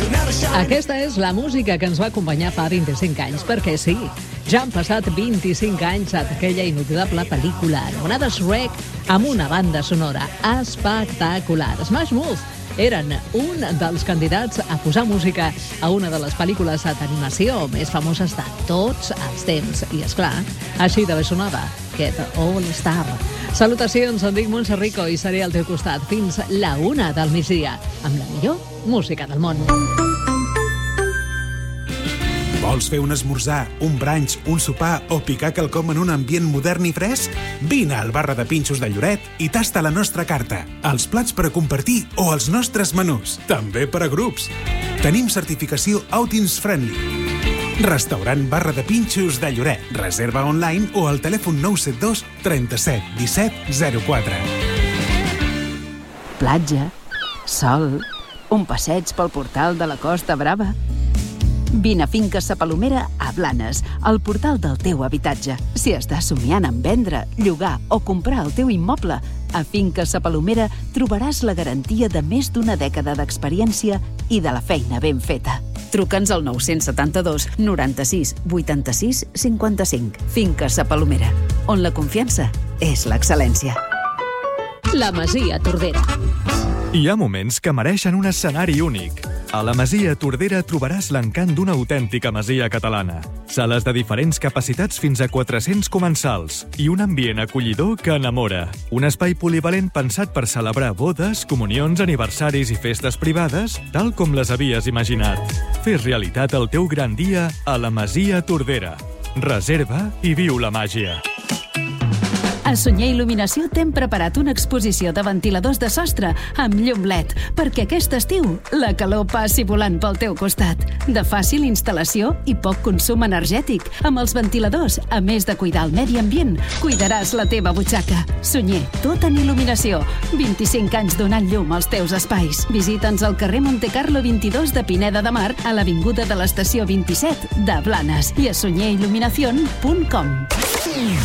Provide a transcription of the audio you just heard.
Aquesta és la música que ens va acompanyar fa 25 anys, perquè sí, ja han passat 25 anys d'aquella inolvidable pel·lícula anomenada Shrek, amb una banda sonora espectacular. Smash Mouth eren un dels candidats a posar música a una de les pel·lícules d'animació més famoses de tots els temps. I, esclar, així d'haver sonava aquest All Star. Salutacions, em dic Montse Rico i seré al teu costat fins la 1 del migdia, amb la millor música del món. Vols fer un esmorzar, un brunch, un sopar o picar quelcom en un ambient modern i fresc? Vine al Barra de Pinxos de Lloret i tasta la nostra carta, els plats per a compartir o els nostres menús, també per a grups. Tenim certificació Outings Friendly. Restaurant Barra de Pinxos de Lloret. Reserva online o al telèfon 972 37 17 04. Platja, sol, un passeig pel portal de la Costa Brava. Vine a Finca Sa Palomera a Blanes, al portal del teu habitatge. Si estàs somiant en vendre, llogar o comprar el teu immoble, a Finca Sa Palomera trobaràs la garantia de més d'una dècada d'experiència i de la feina ben feta. Truca'ns al 972 96 86 55. Finca Sa Palomera, on la confiança és l'excel·lència. La Masia Tordera. Hi ha moments que mereixen un escenari únic. A la Masia Tordera trobaràs l'encant d'una autèntica masia catalana. Sales de diferents capacitats fins a 400 comensals i un ambient acollidor que enamora. Un espai polivalent pensat per celebrar bodes, comunions, aniversaris i festes privades, tal com les havies imaginat. Fes realitat el teu gran dia a la Masia Tordera. Reserva i viu la màgia. A Sunyer Il·luminació t'hem preparat una exposició de ventiladors de sostre amb llum LED, perquè aquest estiu la calor passi volant pel teu costat. De fàcil instal·lació i poc consum energètic. Amb els ventiladors, a més de cuidar el medi ambient, cuidaràs la teva butxaca. Sunyer, tot en il·luminació. 25 anys donant llum als teus espais. Visita'ns al carrer Montecarlo 22 de Pineda de Mar, a l'avinguda de l'Estació 27 de Blanes i a sunyerilluminacion.com.